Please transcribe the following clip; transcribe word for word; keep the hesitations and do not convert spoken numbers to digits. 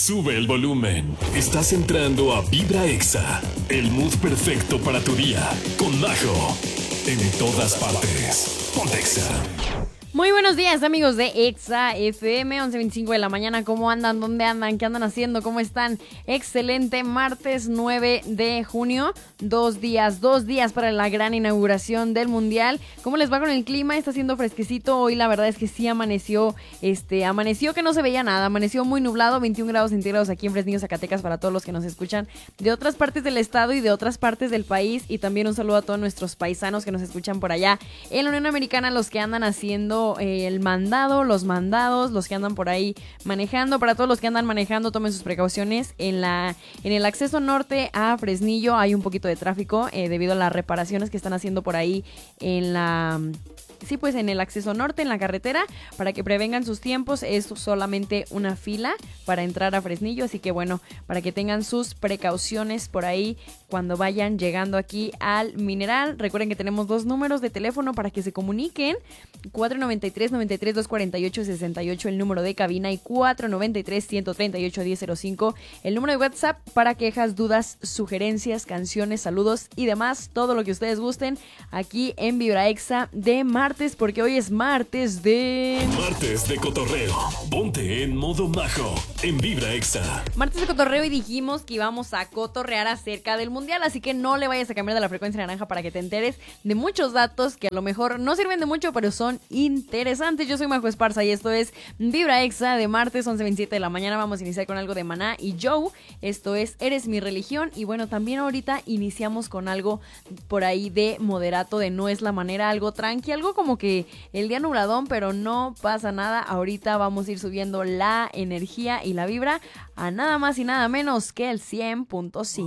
Sube el volumen. Estás entrando a Vibra Exa, el mood perfecto para tu día. Con Majo, en todas partes. Ponte Exa. Muy buenos días, amigos de Exa F M, once veinticinco de la mañana. ¿Cómo andan? ¿Dónde andan? ¿Qué andan haciendo? ¿Cómo están? Excelente martes nueve de junio. Dos días, dos días para la gran inauguración del Mundial. ¿Cómo les va con el clima? Está haciendo fresquecito. Hoy la verdad es que sí amaneció, este, amaneció que no se veía nada. Amaneció muy nublado, veintiún grados centígrados aquí en Fresnillo, Zacatecas, para todos los que nos escuchan de otras partes del estado y de otras partes del país. Y también un saludo a todos nuestros paisanos que nos escuchan por allá en la Unión Americana, los que andan haciendo el mandado, los mandados, los que andan por ahí manejando. Para todos los que andan manejando, tomen sus precauciones. En la en el acceso norte a Fresnillo hay un poquito de tráfico eh, debido a las reparaciones que están haciendo por ahí en la... Sí, pues en el acceso norte, en la carretera, para que prevengan sus tiempos. Es solamente una fila para entrar a Fresnillo, así que bueno, para que tengan sus precauciones por ahí cuando vayan llegando aquí al Mineral. Recuerden que tenemos dos números de teléfono para que se comuniquen: cuatro noventa y tres, noventa y tres, doscientos cuarenta y ocho, sesenta y ocho el número de cabina, y cuatro noventa y tres, ciento treinta y ocho, diez cero cinco el número de WhatsApp para quejas, dudas, sugerencias, canciones, saludos y demás, todo lo que ustedes gusten aquí en Vibra Exa de martes, porque hoy es martes de... Martes de cotorreo. Ponte en modo Majo en Vibra Exa. Martes de cotorreo, y dijimos que íbamos a cotorrear acerca del Mundial, así que no le vayas a cambiar de la frecuencia naranja para que te enteres de muchos datos que a lo mejor no sirven de mucho, pero son interesantes. Yo soy Majo Esparza y esto es Vibra Exa de martes, once veintisiete de la mañana. Vamos a iniciar con algo de Maná y Joe. Esto es Eres mi religión. Y bueno, también ahorita iniciamos con algo por ahí de Moderato, de No es la manera, algo tranqui, algo como que el día nubladón, pero no pasa nada. Ahorita vamos a ir subiendo la energía y la vibra a nada más y nada menos que el cien punto cinco.